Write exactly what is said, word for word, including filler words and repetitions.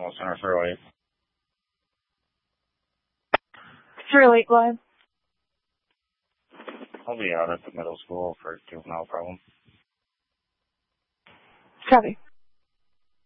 Well, Center three oh eight. three oh eight, go ahead. I'll be out at the middle school for juvenile problem. Copy.